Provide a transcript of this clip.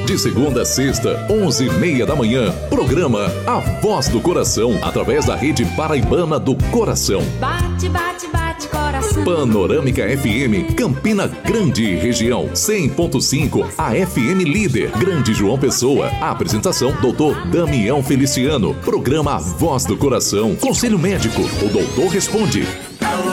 De segunda a sexta, 11h30 da manhã. Programa A Voz do Coração, através da Rede Paraibana do Coração. Bate, bate, bate, coração. Panorâmica FM, Campina Grande, região 100.5, a FM Líder, Grande João Pessoa. A apresentação, Dr. Damião Feliciano. Programa A Voz do Coração. Conselho Médico, o doutor responde.